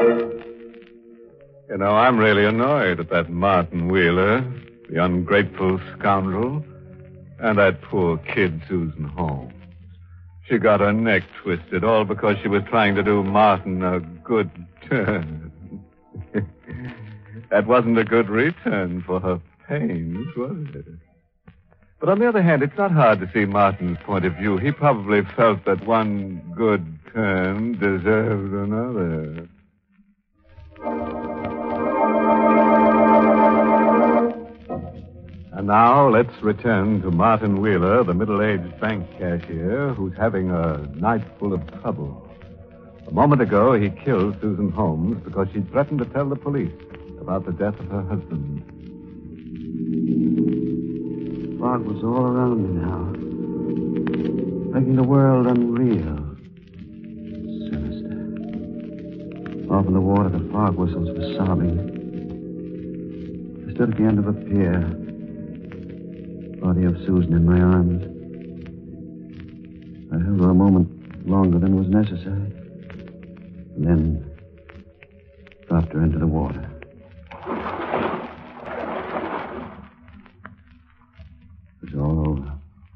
You know, I'm really annoyed at that Martin Wheeler, the ungrateful scoundrel, and that poor kid, Susan Holmes. She got her neck twisted, all because she was trying to do Martin a good turn. That wasn't a good return for her pains, was it? But on the other hand, it's not hard to see Martin's point of view. He probably felt that one good turn deserved another. And now let's return to Martin Wheeler, the middle-aged bank cashier who's having a night full of trouble. A moment ago, he killed Susan Holmes because she threatened to tell the police about the death of her husband. Fog was all around me now, making the world unreal. Sinister. Off in the water, the fog whistles were sobbing. I stood at the end of a pier, body of Susan in my arms. I held her a moment longer than was necessary, and then dropped her into the water. It was all over.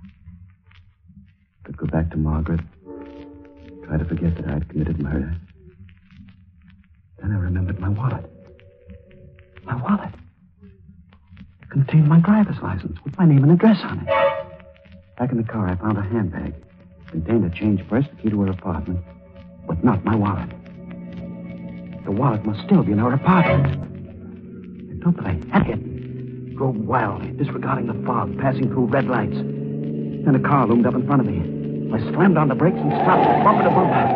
Could go back to Margaret, try to forget that I had committed murder. Then I remembered my wallet. My wallet. It contained my driver's license with my name and address on it. Back in the car, I found a handbag. It contained a change purse, the key to her apartment, but not my wallet. The wallet must still be in her apartment. I thought that I had it. Drove wildly, disregarding the fog, passing through red lights. Then a car loomed up in front of me. I slammed on the brakes and stopped, bumper to bumper.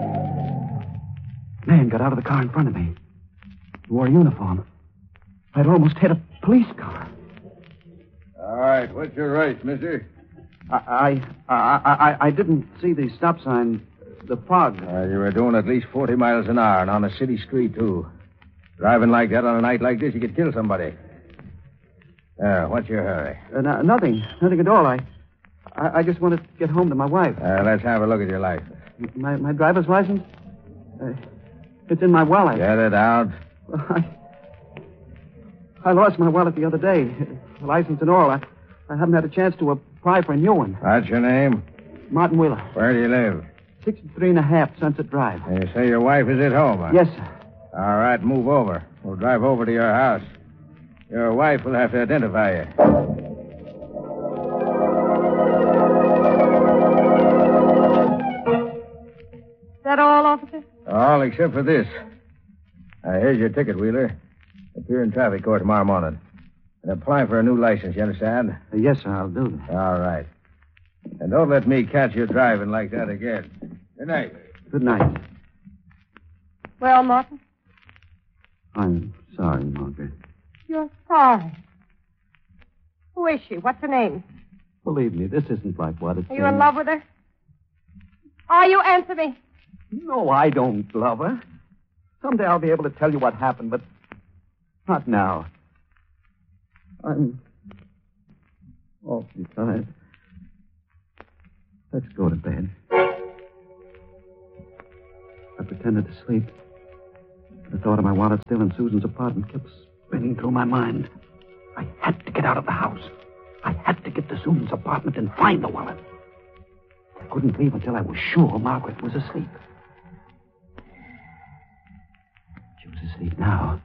A man got out of the car in front of me. He wore a uniform. I'd almost hit a police car. All right, what's your race, mister? I didn't see the stop sign. The fog. You were doing at least 40 miles an hour and on a city street, too. Driving like that on a night like this, you could kill somebody. What's your hurry? Nothing. Nothing at all. I just wanted to get home to my wife. Let's have a look at your license. My driver's license? It's in my wallet. Get it out. I lost my wallet the other day. License and all. I haven't had a chance to apply for a new one. What's your name? Martin Wheeler. Where do you live? 63.5 Sunset Drive. You say your wife is at home, huh? Yes, sir. All right, move over. We'll drive over to your house. Your wife will have to identify you. Is that all, officer? All except for this. Here's your ticket, Wheeler. Appear in traffic court tomorrow morning. And apply for a new license, you understand? Yes, sir, I'll do that. All right. And don't let me catch you driving like that again. Good night. Good night. Well, Martin? I'm sorry, Margaret. You're sorry. Who is she? What's her name? Believe me, this isn't like what it Are you in love with her? Are you? Answer me. No, I don't love her. Someday I'll be able to tell you what happened, but not now. I'm awfully tired. Let's go to bed. I pretended to sleep. The thought of my wallet still in Susan's apartment kept spinning through my mind. I had to get out of the house. I had to get to Susan's apartment and find the wallet. I couldn't leave until I was sure Margaret was asleep. She was asleep now.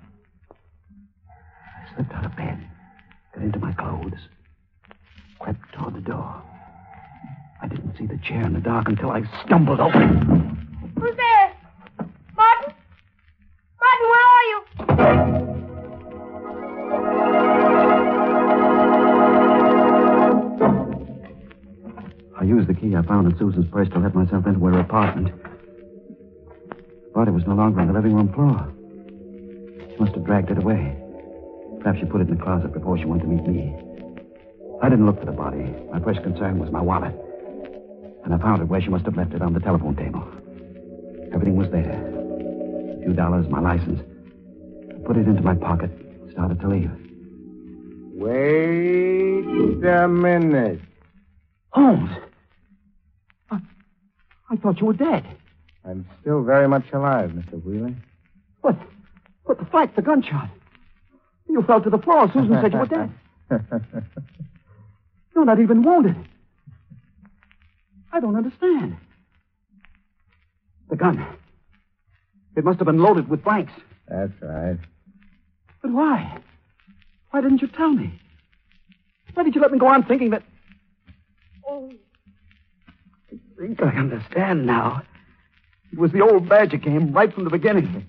I slipped out of bed, got into my clothes, crept toward the door. I didn't see the chair in the dark until I stumbled over it. Who's there? Martin? Martin, where are you? I used the key I found in Susan's purse to let myself into her apartment. The body was no longer on the living room floor. She must have dragged it away. Perhaps she put it in the closet before she went to meet me. I didn't look for the body. My first concern was my wallet. And I found it where she must have left it on the telephone table. Everything was there. A few dollars, my license. I put it into my pocket, started to leave. Wait a minute. Holmes! I thought you were dead. I'm still very much alive, Mr. Wheeler. But the fight, the gunshot. You fell to the floor. Susan said you were dead. You're not even wounded. I don't understand. The gun. It must have been loaded with blanks. That's right. But why? Why didn't you tell me? Why did you let me go on thinking that... Oh, I think I understand now. It was the old Badger game right from the beginning.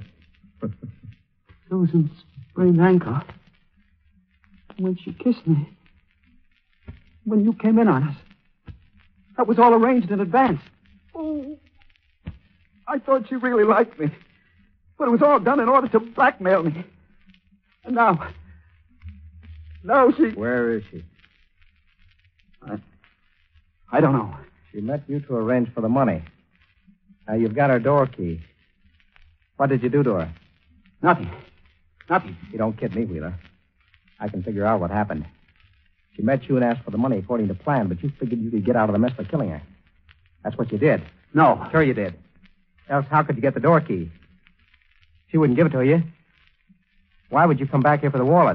Susan's sprained ankle. When she kissed me. When you came in on us. That was all arranged in advance. Oh, I thought she really liked me. But it was all done in order to blackmail me. And now she... Where is she? I don't know. She met you to arrange for the money. Now, you've got her door key. What did you do to her? Nothing. You don't kid me, Wheeler. I can figure out what happened. She met you and asked for the money according to plan, but you figured you could get out of the mess by killing her. That's what you did. No. Sure you did. Else how could you get the door key? She wouldn't give it to you. Why would you come back here for the wallet?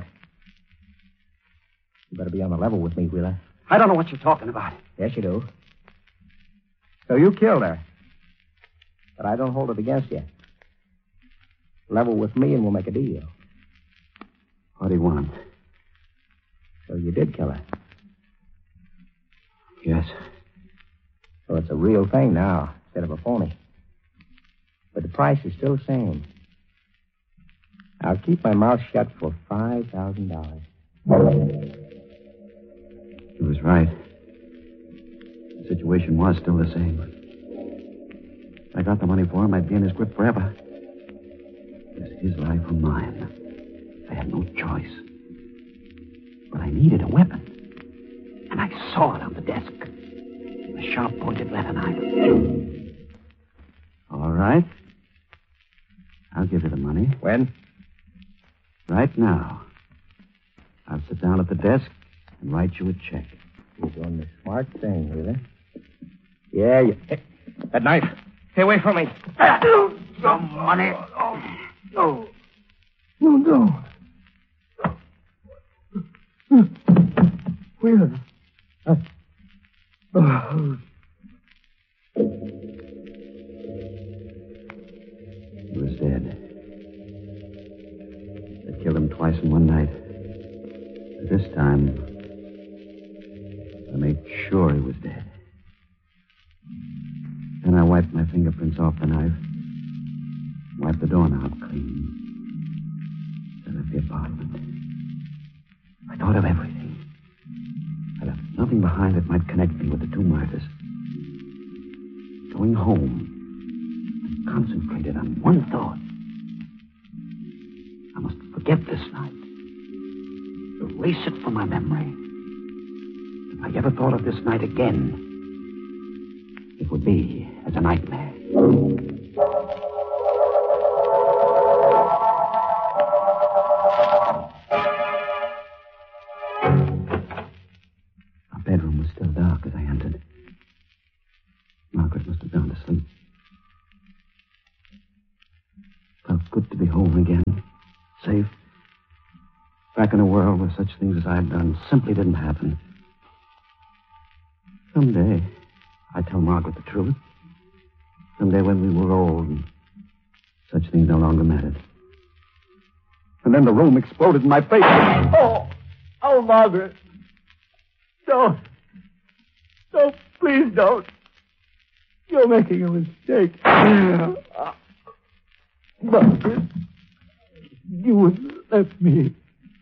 You better be on the level with me, Wheeler. I don't know what you're talking about. Yes, you do. So you killed her. But I don't hold it against you. Level with me and we'll make a deal. What do you want? So you did kill her. Yes. So it's a real thing now, instead of a phony. But the price is still the same. I'll keep my mouth shut for $5,000. He was right. The situation was still the same. If I got the money for him, I'd be in his grip forever. It was his life or mine. I had no choice. But I needed a weapon. And I saw it on the desk. A sharp-pointed leather knife. All right. I'll give you the money. When? Right now. I'll sit down at the desk and write you a check. You're doing the smart thing, Wheeler. Yeah, you... Hey, that knife. Stay away from me. Some money. No. Wheeler. He was dead. They killed him twice in one night. But this time, I made sure he was dead. Then I wiped my fingerprints off the knife. Wiped the doorknob clean. Then left the apartment. I thought of everything. I left nothing behind that might connect me with the two murders. Going home, I concentrated on one thought. I must forget this night. Erase it from my memory. If I ever thought of this night again, it would be as a nightmare. Our bedroom was still dark as I entered. Margaret must have gone to sleep. Felt good to be home again. Safe. Back in a world where such things as I'd done simply didn't happen. Someday, I'd tell Margaret the truth. Someday when we were old and such things no longer mattered. And then the room exploded in my face. Oh, Margaret. Don't. No, please don't. You're making a mistake. Margaret, you would have left me.